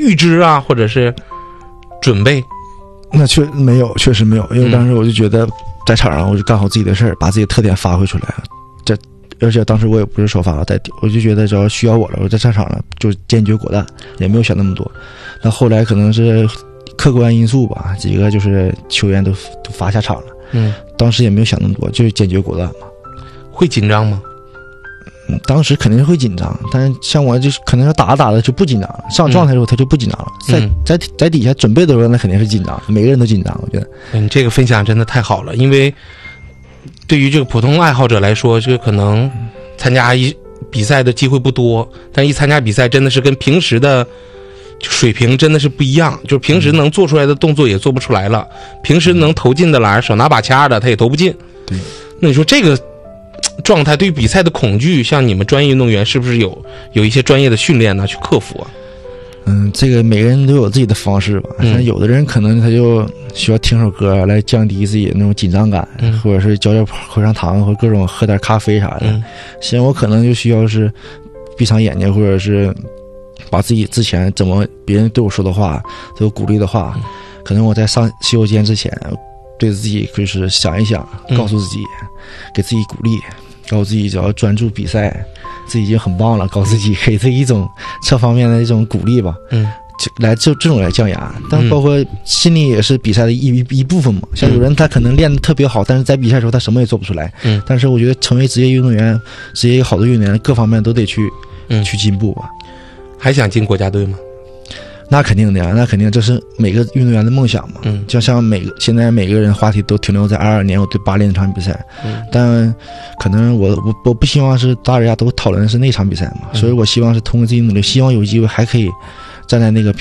预知啊，或者是准备？ 那确实没有，因为当时我就觉得在场上我就干好自己的事儿，把自己的特点发挥出来。而且当时我也不是首发，我就觉得只要需要我了，我在战场了就坚决果断，也没有想那么多。那后来可能是客观因素吧，几个就是球员都罚下场了。当时也没有想那么多，就是坚决果断嘛。 会紧张吗？ 当时肯定是会紧张，但是像我就是可能是打的就不紧张了，上状态的时候他就不紧张了。在底下准备的时候那肯定是紧张，每个人都紧张。我觉得你这个分享真的太好了，因为对于这个普通爱好者来说，这个可能参加比赛的机会不多，但一参加比赛真的是跟平时的水平真的是不一样，就是平时能做出来的动作也做不出来了，平时能投进的篮手拿把掐的他也投不进。 对， 那你说这个状态对于比赛的恐惧，像你们专业运动员是不是有一些专业的训练呢去克服啊？ 这个每个人都有自己的方式吧。像有的人可能他就需要听首歌来降低自己的那种紧张感，或者是嚼口香糖，或者各种喝点咖啡啥的。像我可能就需要是闭上眼睛，或者是把自己之前怎么别人对我说的话，都有鼓励的话，可能我在上洗手间之前对自己就是想一想，告诉自己，给自己鼓励，告诉自己只要专注比赛，自己已经很棒了，告诉自己给自己一种这方面的一种鼓励吧。这种来降压，但包括心理也是比赛的一部分嘛。像有人他可能练得特别好，但是在比赛的时候他什么也做不出来。但是我觉得成为职业运动员，职业好的运动员，各方面都得去进步吧。 还想进国家队吗？ 那肯定的呀，那肯定这是每个运动员的梦想嘛。就像现在每个人话题都停留在22年我对巴黎那场比赛。但可能我不希望是大家都讨论的是那场比赛嘛。所以我希望是通过自己努力，希望有机会还可以站在那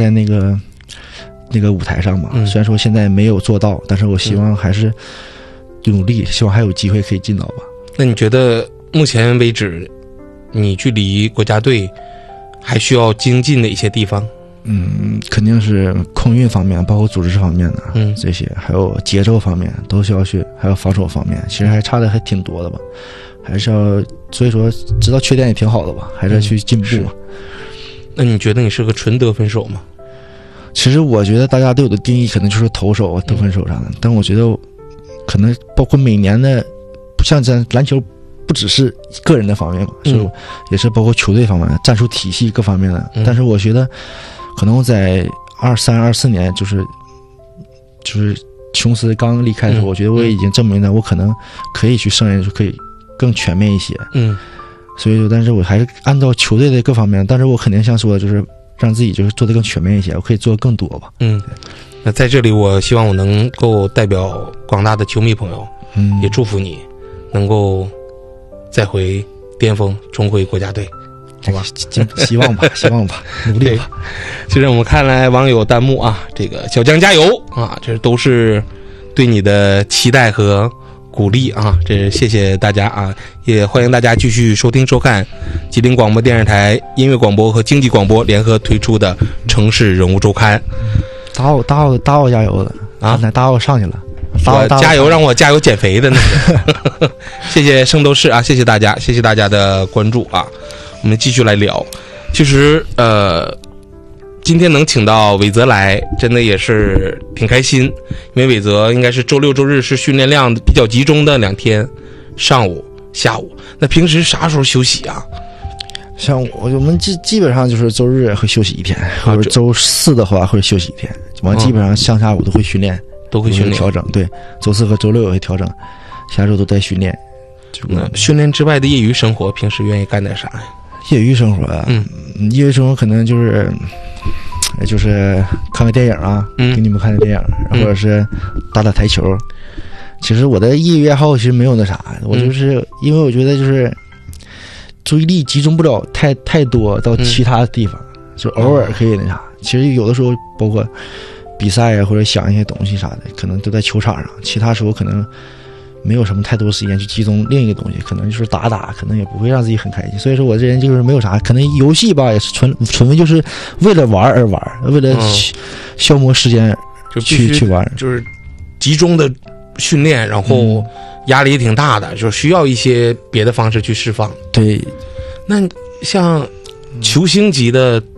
个舞台上嘛。虽然说现在没有做到，但是我希望还是努力，希望还有机会可以进到吧。 那你觉得目前为止你距离国家队还需要精进的一些地方？ 肯定是空运方面，包括组织方面的，这些还有节奏方面都需要去，还有防守方面，其实还差的还挺多的吧。还是要，所以说知道缺点也挺好的吧，还是要去进步嘛。 那你觉得你是个纯得分手吗？ 其实我觉得大家对我的定义可能就是投手得分手啥的，但我觉得可能包括每年的，像咱篮球不只是个人的方面嘛，也是包括球队方面的战术体系各方面的。但是我觉得可能在23、24年就是琼斯刚离开的时候，我觉得我也已经证明了我可能可以去胜任，就可以更全面一些。所以说，但是我还是按照球队的各方面，但是我肯定想说的就是让自己就是做得更全面一些，我可以做得更多吧。 那在这里我希望我能够代表广大的球迷朋友，也祝福你能够再回巅峰，重回国家队，好吧？ 希望吧，希望吧，努力吧。 其实我们看来网友弹幕啊，这个小将加油啊，这都是对你的期待和鼓励啊，这谢谢大家啊！也欢迎大家继续收听收看吉林广播电视台音乐广播和经济广播联合推出的城市人物周刊。 打我加油的啊！打我上去了， 加油，让我加油减肥的那个。谢谢圣斗士啊，谢谢大家，谢谢大家的关注啊！我们继续来聊。其实今天能请到伟泽来，真的也是挺开心，因为伟泽应该是周六周日是训练量比较集中的2天，上午下午。那平时啥时候休息啊？ 像我们基本上就是周日会休息1天，或者周4的话会休息1天。完基本上上下午都会训练， 都会调整。对，周4和周6也会调整，下周都在训练。 那训练之外的业余生活，平时愿意干点啥呀？ 业余生活啊，业余生活可能就是看个电影啊，给你们看个电影，或者是打台球。其实我的业余爱好其实没有那啥，我就是因为我觉得就是注意力集中不了太多到其他地方，就偶尔可以那啥。其实有的时候包括比赛啊，或者想一些东西啥的，可能都在球场上，其他时候可能没有什么太多时间去集中另一个东西，可能就是打，可能也不会让自己很开心。所以说我这人就是没有啥，可能游戏吧也是纯为就是为了玩而玩，为了消磨时间去玩， 就是集中的训练，然后压力也挺大的，就是需要一些别的方式去释放。 对， 那像球星级的